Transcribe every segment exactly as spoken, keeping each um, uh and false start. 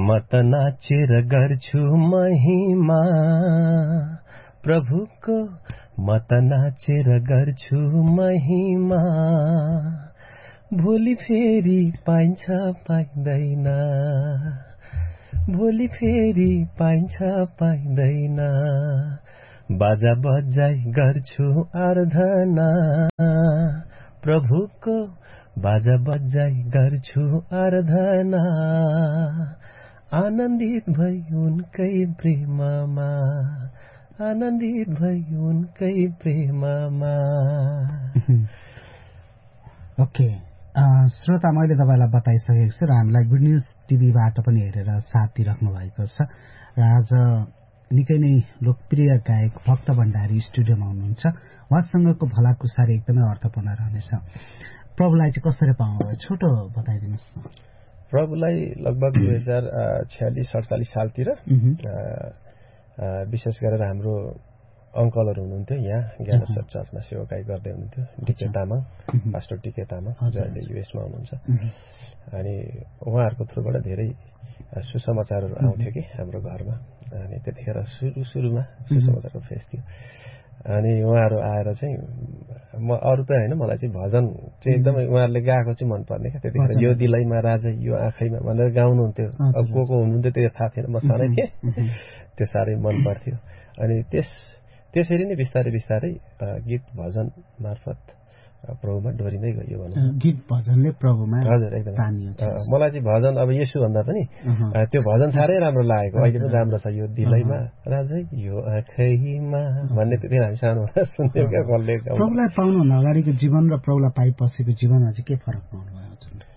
म त नाचेर गर्छु महिमा प्रभुको, म त नाचेर गर्छु महिमा। भोलि फेरि पाइन्छ पाइँदैन, भोलि फेरि पाइन्छ पाइँदैन, बाजा बजाई गर्छु आराधना प्रभुको, बाजा बजाई गर्छु आराधना। आनन्दित भई उनकै प्रेममा, आनन्दित भई उनकै प्रेममा। ओके श्रोता, मैले तपाईँलाई बताइसकेको छु र हामीलाई गुड न्युज टिभीबाट पनि हेरेर साथ दिइराख्नु भएको छ र आज निकै नै लोकप्रिय गायक भक्त भण्डारी स्टुडियोमा हुनुहुन्छ। उहाँसँगको भलाकुसारी एकदमै अर्थपूर्ण रहनेछ। प्रभुलाई चाहिँ कसरी पाउनुभयो, छोटो बताइदिनुहोस् न। प्रभुलाई लगभग दुई हजार छ्यालिस सडचालिस सालतिर विशेष गरेर हाम्रो अङ्कलहरू हुनुहुन्थ्यो यहाँ ज्ञानेश्वर चर्चमा सेवाकाई गर्दै हुनुहुन्थ्यो, decay Tamang, pastor decay Tamang, जो अहिले युएसमा हुनुहुन्छ। अनि उहाँहरूको थ्रुबाट धेरै सुसमाचारहरू आउँथ्यो कि हाम्रो घरमा। अनि त्यतिखेर सुरु सुरुमा सुसमाचारको फेस थियो। अनि उहाँहरू आएर चाहिँ म अरू त होइन, मलाई चाहिँ भजन चाहिँ एकदमै उहाँहरूले गाएको चाहिँ मनपर्ने क्या। त्यतिखेर यो दिलैमा राजा यो आँखैमा भनेर गाउनुहुन्थ्यो। अब को को हुनुहुन्थ्यो त्यो थाहा थिएन, म सानै थिएँ, त्यो साह्रै मन पर्थ्यो। अनि त्यस त्यसरी नै बिस्तारै बिस्तारै गीत भजन मार्फत प्रभुमा डोरिँदै गयो भनौँ। गीत भजनले प्रभुमा हजुर एकदम। मलाई चाहिँ भजन अब यसो भन्दा पनि त्यो भजन साह्रै राम्रो लागेको, अहिले पनि राम्रो छ। यो दिलैमा राजै यो आँखैमा भन्ने त्यति हामी सानो सुन्थ्यौँ क्या। प्रभुलाई पाउनुभन्दा अगाडिको जीवन र प्रभुलाई पाइपछिको जीवनमा चाहिँ के फरक पाउनुभयो?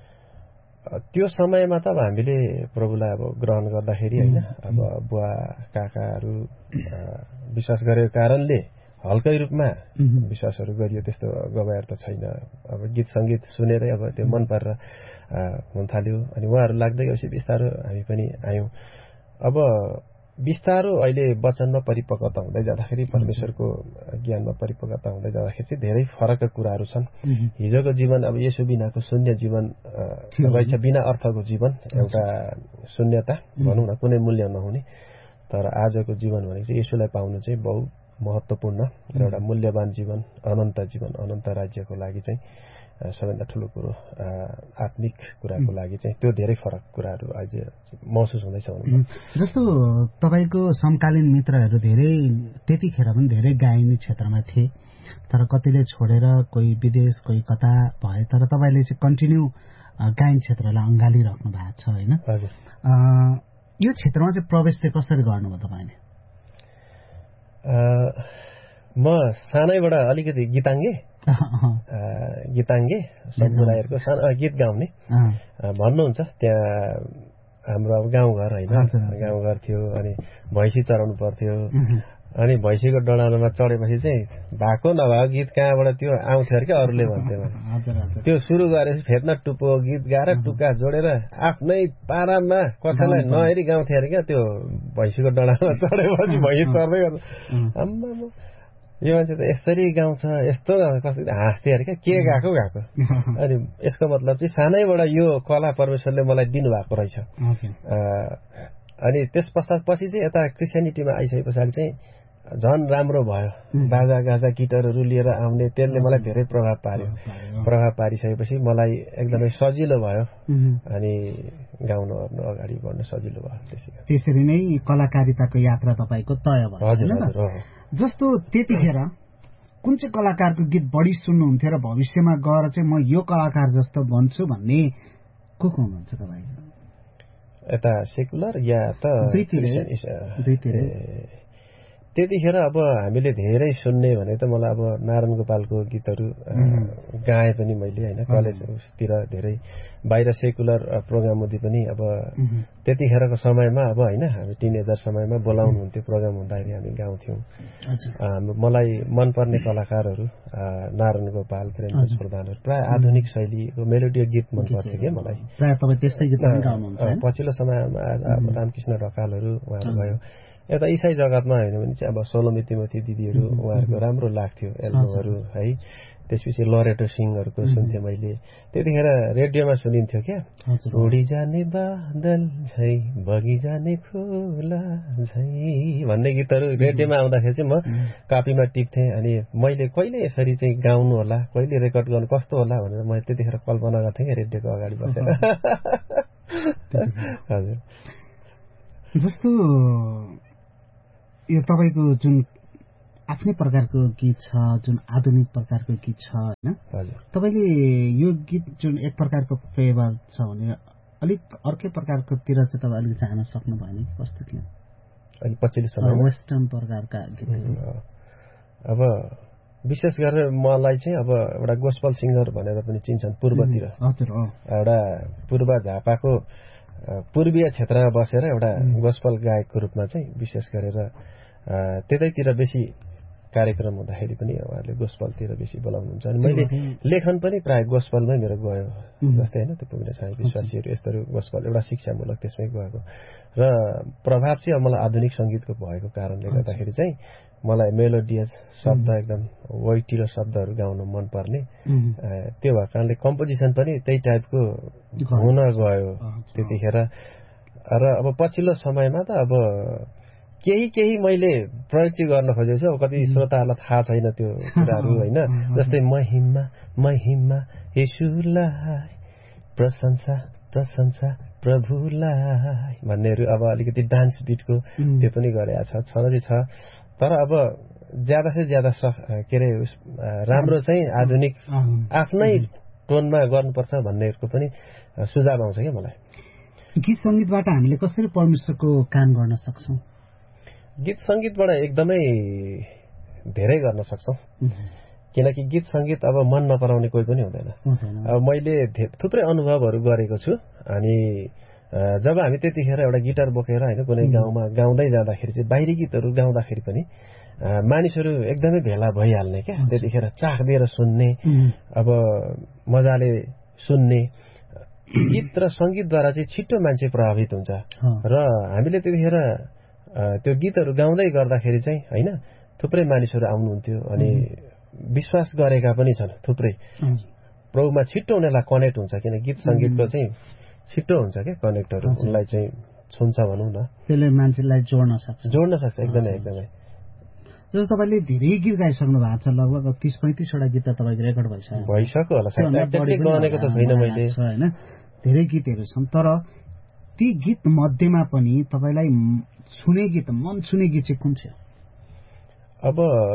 त्यो समयमा त अब हामीले प्रभुलाई अब ग्रहण गर्दाखेरि होइन, अब बुवा काकाहरू विश्वास गरेको कारणले हल्कै रूपमा विश्वासहरू गरियो, त्यस्तो गवाएर त छैन। अब गीत सङ्गीत सुनेरै अब त्यो मन परेर हुन थाल्यो। अनि उहाँहरू लाग्दै गएपछि बिस्तारो हामी पनि आयौँ। अब बिस्तारो अहिले वचनमा परिपक्वता हुँदै जाँदाखेरि, परमेश्वरको ज्ञानमा परिपक्वता हुँदै जाँदाखेरि चाहिँ धेरै फरकका कुराहरू छन्। हिजोको जीवन अब यसो बिनाको शून्य जीवन रहेछ, बिना अर्थको जीवन, एउटा शून्यता भनौँ न, कुनै मूल्य नहुने। तर आजको जीवन भनेको चाहिँ यसोलाई पाउनु चाहिँ बहुत महत्त्वपूर्ण र एउटा मूल्यवान जीवन, अनन्त जीवन, अनन्त राज्यको लागि चाहिँ सबैभन्दा ठुलो कुरो, आत्मिक कुराको लागि चाहिँ त्यो धेरै फरक कुराहरू अहिले महसुस हुँदैछ। जस्तो तपाईँको समकालीन मित्रहरू धेरै त्यतिखेर पनि धेरै गायनी क्षेत्रमा थिए, तर कतिले छोडेर कोही विदेश कोही कता भए, तर तपाईँले चाहिँ कन्टिन्यू गायन क्षेत्रलाई अँगालिराख्नु भएको छ होइन? हजुर। यो क्षेत्रमा चाहिँ प्रवेश चाहिँ कसरी गर्नुभयो तपाईँले? म सानैबाट अलिकति गीताङ्गे गीताङ्गे समुदायहरूको सानो गीत गाउने भन्नुहुन्छ। त्यहाँ हाम्रो अब गाउँघर होइन, गाउँघर थियो। अनि भैँसी चराउनु पर्थ्यो। अनि भैँसीको डडालोमा चढेपछि चाहिँ भएको नभएको गीत कहाँबाट त्यो आउँथ्यो अरे क्या, अरूले भन्थ्यो। त्यो सुरु गरेपछि फेर्न टुप्पो गीत गाएर टुक्का जोडेर आफ्नै पारामा कसैलाई नहेरी गाउँथ्यो अरे क्या। त्यो भैँसीको डडालोमा चढेपछि भैँसी चढ्दै गर्छ, आम्मा यो मान्छे त यसरी गाउँछ, यस्तो कसरी हाँस्थ्यो अरे क्या, के गाएको गाएको। अनि यसको मतलब चाहिँ सानैबाट यो कला परमेश्वरले मलाई दिनुभएको रहेछ। अनि त्यस पश्चात पछि चाहिँ यता क्रिस्चियनिटीमा आइसके पछाडि चाहिँ झन् राम्रो भयो। बाजा गाजा गिटारहरू लिएर आउने, त्यसले मलाई धेरै प्रभाव पार्यो। प्रभाव पारिसकेपछि मलाई एकदमै सजिलो भयो। अनि गाउन ओर्नु अगाडि बढ्न सजिलो भयो। त्यसरी नै कलाकारिताको यात्रा तपाईँको तय भयो। हजुर हजुर। जस्तो त्यतिखेर कुन चाहिँ कलाकारको गीत बढी सुन्नुहुन्थ्यो र भविष्यमा गएर चाहिँ म यो कलाकार जस्तो बन्छु भन्ने को को हुनुहुन्छ तपाईँ? यता सेकुलर या त त्यतिखेर अब हामीले धेरै सुन्ने भने त मलाई अब नारायण गोपालको गीतहरू गाएँ पनि मैले होइन। कलेजतिर धेरै बाहिर सेकुलर प्रोग्राममध्ये पनि अब त्यतिखेरको समयमा अब होइन, हामी टिनेजर समयमा बोलाउनुहुन्थ्यो प्रोग्राम हुँदाखेरि हामी गाउँथ्यौँ। मलाई मनपर्ने कलाकारहरू नारायण गोपाल, प्रेमराज प्रधानहरू प्रायः आधुनिक शैलीको मेलोडियो गीत मनपर्थ्यो क्या मलाई। पछिल्लो समयमा रामकृष्ण ढकालहरू उहाँहरू भयो। यता इसाई जगतमा होइन भने चाहिँ अब सोलोमी तिमोथी दिदीहरू, उहाँहरूको राम्रो लाग्थ्यो एल्बमहरू है। त्यसपछि लरेटो सिंहहरूको सुन्थेँ मैले। त्यतिखेर रेडियोमा सुनिन्थ्यो क्या, उडी जाने बादल झै बगी जाने फुला झै भन्ने गीतहरू रेडियोमा आउँदाखेरि चाहिँ म कापीमा टिप्थेँ। अनि मैले कहिले यसरी चाहिँ गाउनु होला, कहिले रेकर्ड गर्नु कस्तो होला भनेर मैले त्यतिखेर कल्पना गर्थेँ क्या रेडियोको अगाडि बसेर। हजुर, जस्तो यो तपाईँको जुन आफ्नै प्रकारको गीत छ, जुन आधुनिक प्रकारको गीत छ होइन, तपाईँले यो गीत जुन एक प्रकारको फ्लेभर छ भने अलिक अर्कै प्रकारको तिर चाहिँ तपाईँ अलिक जान सक्नु भएन कि कस्तो थियो अहिले पछिल्लो समय वेस्टर्न प्रकारका गीतहरू? अब विशेष गरेर मलाई चाहिँ अब एउटा गोस्पल सिङ्गर भनेर पनि चिन्छन् पूर्वतिर। हजुर, एउटा पूर्व झापाको पूर्वीय क्षेत्रमा बसेर एउटा गोस्पल गायकको रूपमा चाहिँ विशेष गरेर त्यतैतिर बेसी कार्यक्रम हुँदाखेरि पनि उहाँहरूले गोस्पलतिर बेसी बोलाउनुहुन्छ। अनि मैले लेखन पनि प्रायः गोस्पलमै मेरो गयो, जस्तै होइन त्यो पुग्ने छ विश्वासीहरू यस्तोहरू गोस्पल एउटा शिक्षामूलक त्यसमै गएको। र प्रभाव चाहिँ अब मलाई आधुनिक सङ्गीतको भएको कारणले गर्दाखेरि चाहिँ मलाई मेलोडियस शब्द एकदम वेटिलो शब्दहरू गाउन मनपर्ने, त्यो भएको कारणले कम्पोजिसन पनि त्यही टाइपको हुन गयो त्यतिखेर। र अब पछिल्लो समयमा त अब केही केही मैले प्रयोग चाहिँ गर्न खोजेको छु, अब कति श्रोताहरूलाई थाहा छैन त्यो कुराहरू होइन। जस्तै महिमा महिमा येशूलाई प्रशंसा प्रशंसा प्रभुलाई भन्नेहरू अब अलिकति डान्स बिटको त्यो पनि गरेको छ छँदै छ। तर अब ज्यादा से ज्यादा के अरे राम्रो चाहिँ आधुनिक आफ्नै टोनमा गर्नुपर्छ भन्नेहरूको पनि सुझाव आउँछ क्या मलाई। गीत सङ्गीतबाट हामीले कसरी परमेश्वरको काम गर्न सक्छौँ? गीत सङ्गीतबाट एकदमै धेरै गर्न सक्छौँ, किनकि गीत सङ्गीत अब मन नपराउने कोही पनि हुँदैन। अब मैले थुप्रै अनुभवहरू गरेको छु। अनि जब हामी त्यतिखेर एउटा गिटार बोकेर होइन कुनै गाउँमा गाउँदै जाँदाखेरि चाहिँ बाहिरी गीतहरू गाउँदाखेरि पनि मानिसहरू एकदमै भेला भइहाल्ने क्या, त्यतिखेर चाख दिएर सुन्ने, अब मजाले सुन्ने। गीत र सङ्गीतद्वारा चाहिँ छिट्टो मान्छे प्रभावित हुन्छ। र हामीले त्यतिखेर त्यो गीतहरू गाउँदै गर्दाखेरि चाहिँ होइन थुप्रै मानिसहरू आउनुहुन्थ्यो। अनि विश्वास गरेका पनि छन् थुप्रै, प्रभुमा छिट्टो उनीहरूलाई कनेक्ट हुन्छ, किन गीत सङ्गीतको चाहिँ छिट्टो हुन्छ क्या कनेक्टहरू, उनलाई चाहिँ छुन्छ भनौँ न, त्यसले मान्छेलाई जोड्न सक्छ जोड्न सक्छ एकदमै एकदमै। जस्तो तपाईँले धेरै गीत गाइसक्नु भएको छ, लगभग तिस पैँतिसवटा गीत त तपाईँको रेकर्ड भइसक्यो भइसक्यो होला, गनेको त छैन मैले होइन, धेरै गीतहरू छन्। तर ती गीत मध्येमा पनि तपाईँलाई छुने गीत, मन छुने गीत चाहिँ कुन थियो? अब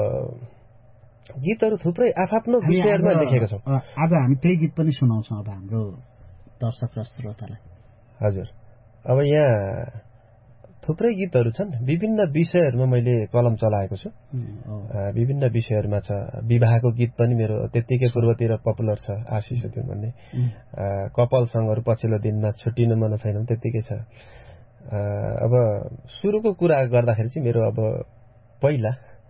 गीतहरू थुप्रै आफ्आफ्नो विषयहरूमा लेखेको छौँ। आज हामी त्यही गीत पनि सुनाउँछौँ अब हाम्रो दर्शक र श्रोतालाई। हजुर, अब यहाँ थुप्रै गीतहरू छन्, विभिन्न विषयहरूमा मैले कलम चलाएको छु। विभिन्न विषयहरूमा छ। विवाहको गीत पनि मेरो त्यत्तिकै पूर्वतिर पपुलर छ, आशिष थियो भन्ने। कपाल सङ्गहरू पछिल्लो दिनमा छुट्टिनु मन छैन त्यत्तिकै छ। अब सुरुको कुरा गर्दाखेरि चाहिँ मेरो अब पहिला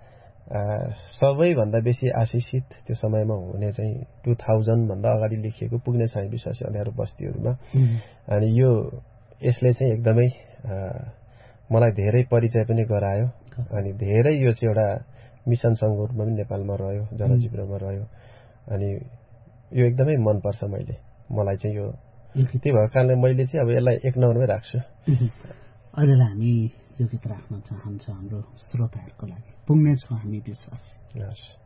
सबैभन्दा बेसी आशिषित त्यो समयमा हुने चाहिँ टु थाउजन्डभन्दा अगाडि लेखिएको पुग्ने छ विश्वासी अँध्यारो बस्तीहरूमा। अनि यो यसले चाहिँ एकदमै मलाई धेरै परिचय पनि गरायो। अनि धेरै यो चाहिँ एउटा मिसन सङ्घको रूपमा पनि नेपालमा रह्यो, जनजीवनमा रह्यो। अनि यो एकदमै मनपर्छ मैले, मलाई चाहिँ यो त्यही भएको कारणले मैले चाहिँ अब यसलाई एक नम्बरमै राख्छु। अहिले हामी यो गीत राख्न चाहन्छ हाम्रो श्रोताहरूको लागि, पुग्नेछौँ हामी विश्वास।